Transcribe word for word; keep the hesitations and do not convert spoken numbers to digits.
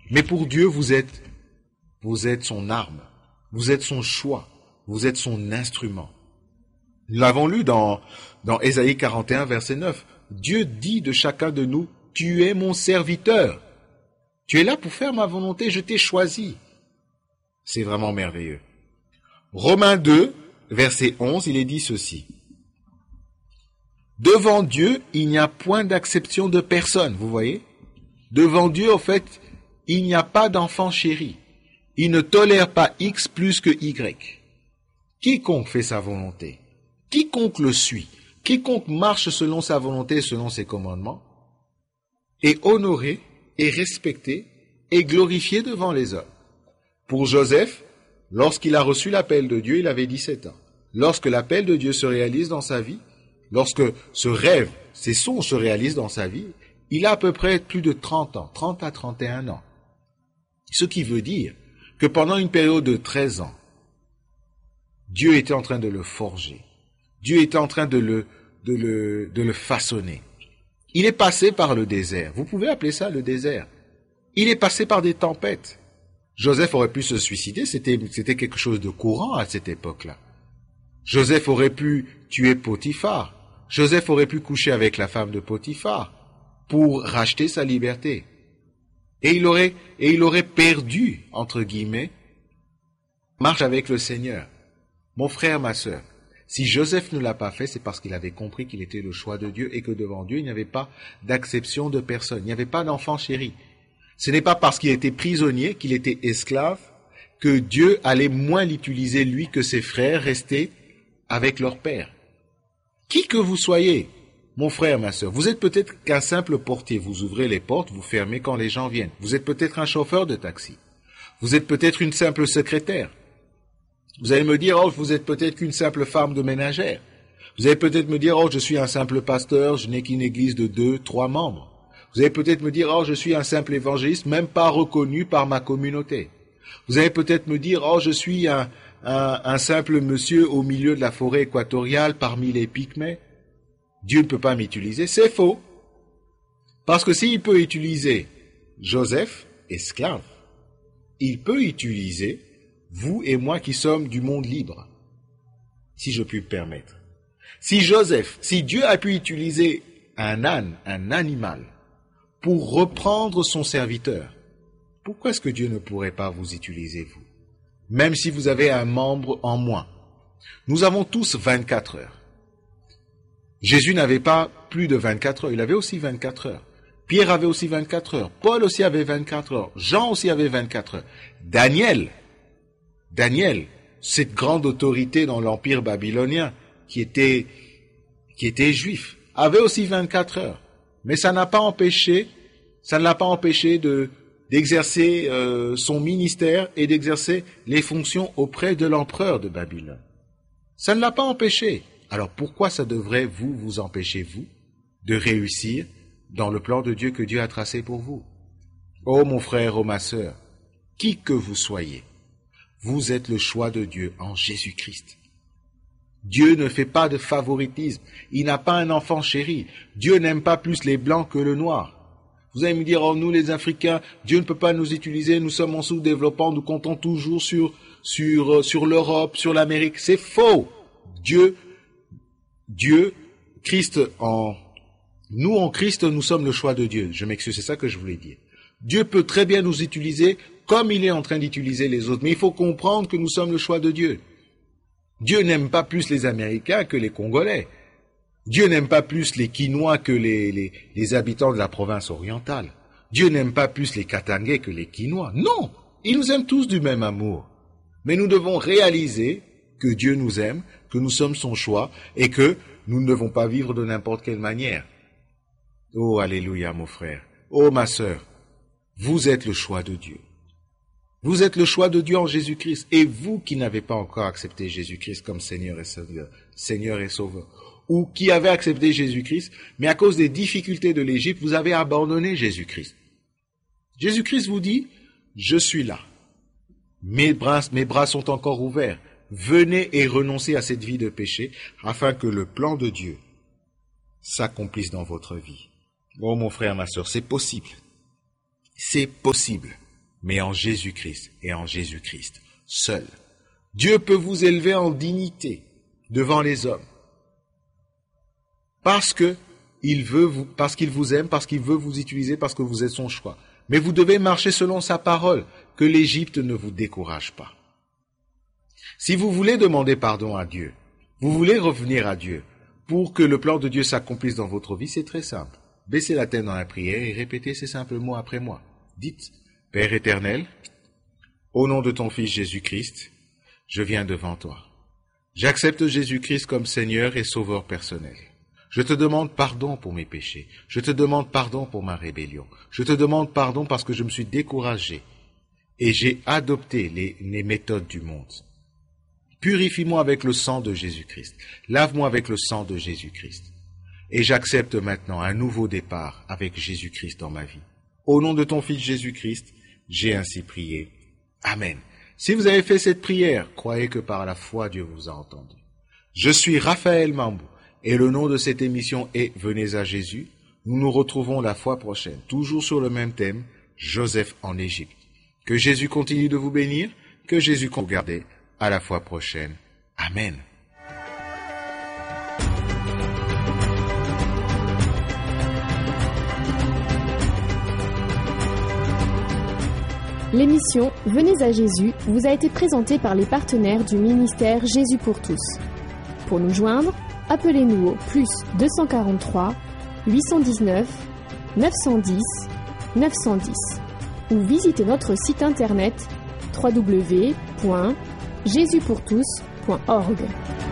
Mais pour Dieu, vous êtes, vous êtes son arme, vous êtes son choix, vous êtes son instrument. Nous l'avons lu dans, dans Ésaïe quarante et un, verset neuf. Dieu dit de chacun de nous, tu es mon serviteur. Tu es là pour faire ma volonté, je t'ai choisi. C'est vraiment merveilleux. Romains deux, verset onze, il est dit ceci. Devant Dieu, il n'y a point d'acception de personne, vous voyez? Devant Dieu, en fait, il n'y a pas d'enfant chéri. Il ne tolère pas X plus que Y. Quiconque fait sa volonté, quiconque le suit, quiconque marche selon sa volonté et selon ses commandements, est honoré, est respecté, et glorifié devant les hommes. Pour Joseph, lorsqu'il a reçu l'appel de Dieu, il avait dix-sept ans. Lorsque l'appel de Dieu se réalise dans sa vie, lorsque ce rêve, ces songes se réalisent dans sa vie, il a à peu près plus de trente ans, trente à trente et un ans. Ce qui veut dire que pendant une période de treize ans, Dieu était en train de le forger. Dieu était en train de le, de le, de le façonner. Il est passé par le désert. Vous pouvez appeler ça le désert. Il est passé par des tempêtes. Joseph aurait pu se suicider, c'était, c'était quelque chose de courant à cette époque-là. Joseph aurait pu tuer Potiphar. Joseph aurait pu coucher avec la femme de Potiphar pour racheter sa liberté. Et il aurait, et il aurait perdu, entre guillemets, marche avec le Seigneur. Mon frère, ma sœur, si Joseph ne l'a pas fait, c'est parce qu'il avait compris qu'il était le choix de Dieu et que devant Dieu, il n'y avait pas d'acception de personne. Il n'y avait pas d'enfant chéri. Ce n'est pas parce qu'il était prisonnier, qu'il était esclave, que Dieu allait moins l'utiliser lui que ses frères restés avec leur père. Qui que vous soyez, mon frère, ma sœur, vous êtes peut-être qu'un simple portier. Vous ouvrez les portes, vous fermez quand les gens viennent. Vous êtes peut-être un chauffeur de taxi. Vous êtes peut-être une simple secrétaire. Vous allez me dire, oh, vous êtes peut-être qu'une simple femme de ménagère. Vous allez peut-être me dire, oh, je suis un simple pasteur, je n'ai qu'une église de deux, trois membres. Vous allez peut-être me dire, oh, je suis un simple évangéliste, même pas reconnu par ma communauté. Vous allez peut-être me dire, oh, je suis un, un, un simple monsieur au milieu de la forêt équatoriale parmi les Pygmées. Dieu ne peut pas m'utiliser. C'est faux. Parce que s'il peut utiliser Joseph, esclave, il peut utiliser vous et moi qui sommes du monde libre, si je puis me permettre. Si Joseph, si Dieu a pu utiliser un âne, un animal, pour reprendre son serviteur, pourquoi est-ce que Dieu ne pourrait pas vous utiliser, vous? Même si vous avez un membre en moins. Nous avons tous vingt-quatre heures. Jésus n'avait pas plus de vingt-quatre heures, il avait aussi vingt-quatre heures. Pierre avait aussi vingt-quatre heures. Paul aussi avait vingt-quatre heures. Jean aussi avait vingt-quatre heures. Daniel, Daniel, cette grande autorité dans l'empire babylonien, qui était, qui était juif, avait aussi vingt-quatre heures. Mais ça n'a pas empêché, ça ne l'a pas empêché de, d'exercer euh, son ministère et d'exercer les fonctions auprès de l'empereur de Babylone. Ça ne l'a pas empêché. Alors pourquoi ça devrait vous, vous empêcher, vous, de réussir dans le plan de Dieu que Dieu a tracé pour vous? Oh mon frère, oh ma sœur, qui que vous soyez, vous êtes le choix de Dieu en Jésus-Christ. Dieu ne fait pas de favoritisme. Il n'a pas un enfant chéri. Dieu n'aime pas plus les blancs que le noir. Vous allez me dire, oh, nous les Africains, Dieu ne peut pas nous utiliser, nous sommes en sous-développement, nous comptons toujours sur, sur, sur l'Europe, sur l'Amérique. C'est faux. Dieu, Dieu, Christ en, nous en Christ, nous sommes le choix de Dieu. Je m'excuse, c'est ça que je voulais dire. Dieu peut très bien nous utiliser comme il est en train d'utiliser les autres, mais il faut comprendre que nous sommes le choix de Dieu. Dieu n'aime pas plus les Américains que les Congolais. Dieu n'aime pas plus les Quinois que les, les, les habitants de la province orientale. Dieu n'aime pas plus les Katangais que les Quinois. Non, il nous aime tous du même amour. Mais nous devons réaliser que Dieu nous aime, que nous sommes son choix et que nous ne devons pas vivre de n'importe quelle manière. Oh, alléluia, mon frère. Oh, ma sœur, vous êtes le choix de Dieu. Vous êtes le choix de Dieu en Jésus-Christ. Et vous qui n'avez pas encore accepté Jésus-Christ comme Seigneur et Sauveur, Seigneur et Sauveur, ou qui avez accepté Jésus-Christ, mais à cause des difficultés de l'Égypte, vous avez abandonné Jésus-Christ. Jésus-Christ vous dit, je suis là. Mes bras, mes bras sont encore ouverts. Venez et renoncez à cette vie de péché, afin que le plan de Dieu s'accomplisse dans votre vie. Oh mon frère, ma sœur, c'est possible. C'est possible. mais en Jésus-Christ et en Jésus-Christ seul. Dieu peut vous élever en dignité devant les hommes parce que il veut vous, parce qu'il vous aime, parce qu'il veut vous utiliser, parce que vous êtes son choix. Mais vous devez marcher selon sa parole, que l'Égypte ne vous décourage pas. Si vous voulez demander pardon à Dieu, vous voulez revenir à Dieu pour que le plan de Dieu s'accomplisse dans votre vie, c'est très simple. Baissez la tête dans la prière et répétez ces simples mots après moi. Dites, Père éternel, au nom de ton Fils Jésus-Christ, je viens devant toi. J'accepte Jésus-Christ comme Seigneur et Sauveur personnel. Je te demande pardon pour mes péchés. Je te demande pardon pour ma rébellion. Je te demande pardon parce que je me suis découragé et j'ai adopté les, les méthodes du monde. Purifie-moi avec le sang de Jésus-Christ. Lave-moi avec le sang de Jésus-Christ. Et j'accepte maintenant un nouveau départ avec Jésus-Christ dans ma vie. Au nom de ton Fils Jésus-Christ, j'ai ainsi prié. Amen. Si vous avez fait cette prière, croyez que par la foi, Dieu vous a entendu. Je suis Raphaël Mambou. Et le nom de cette émission est Venez à Jésus. Nous nous retrouvons la fois prochaine, toujours sur le même thème, Joseph en Égypte. Que Jésus continue de vous bénir, que Jésus vous garde. À la fois prochaine. Amen. L'émission Venez à Jésus vous a été présentée par les partenaires du ministère Jésus pour tous. Pour nous joindre, appelez-nous au plus deux cent quarante-trois, huit cent dix-neuf, neuf cent dix, neuf cent dix ou visitez notre site internet w w w point jésus pour tous point org.